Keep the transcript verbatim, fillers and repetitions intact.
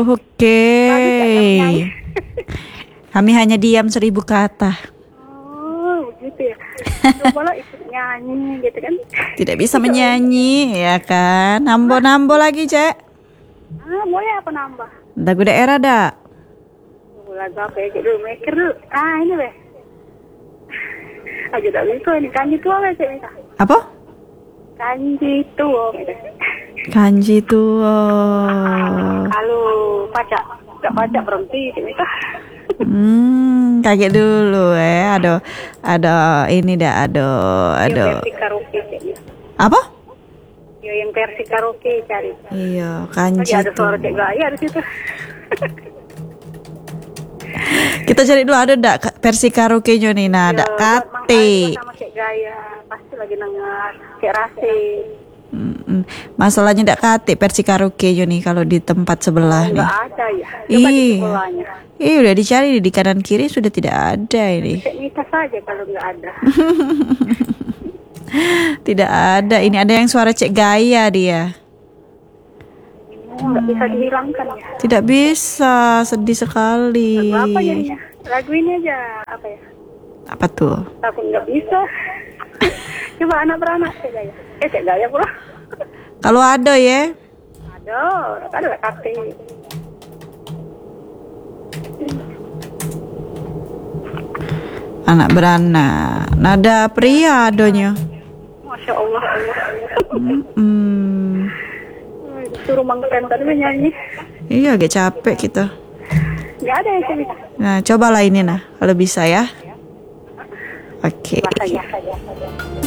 Oke. Bagus ya kamu nyanyi. Kami hanya diam seribu kata. Oh, begitu ya. Coba ikut nyanyi gitu kan. Tidak bisa menyanyi, ya kan? Nambo-nambo lagi, Cek. Ah, boleh apa nambah? Lagu daerah dak? Lagu apa ya? Dulu mikir dulu. Ah, ini deh. Aja tak bisa ini kanji tua lah cek minta. Apa? Kanji tua gitu. Kanji tua. Kalau pacak, tak pacak berhenti cek minta. Hmm, kaget dulu eh. Ada, ada ini dah, ada, ada. Yang versi karaoke cek minta. Apa? Ya, yang versi karaoke cari. Iya, kanji Lagi ada suara tua. cek gaya di situ. Kita cari dulu ada dak ka- versi karaoke-nya nih. Nah, ada kate. Sama cek gaya, pasti lagi dengar cek rase. Mm-mm. Masalahnya dak kate versi karaoke-nya nih kalau di tempat sebelah nih. Enggak ada ya. Coba di Iya. sebelahnya. Iya, udah dicari di kanan kiri sudah tidak ada ini. Cek minta saja kalau enggak ada. Tidak ada. Ini ada yang suara cek gaya dia. Oh, enggak bisa dihilangkan ya. Tidak bisa, sedih sekali. Lagu apa jadinya? Lagu ini aja apa ya? Apa tuh? Aku nggak bisa. Coba anak beranak cek gaya. Eh cek gaya pula. Kalau ada ya. Ada, ada lah kate. Anak beranak. Nada pria adonya. Masya Allah. Hmm. Suruh mangken tadi menyanyi. Iya, agak capek kita. Nggak ada yang cerita. Nah, cobalah ini nah, kalau bisa ya. Oke. Bahasa ya.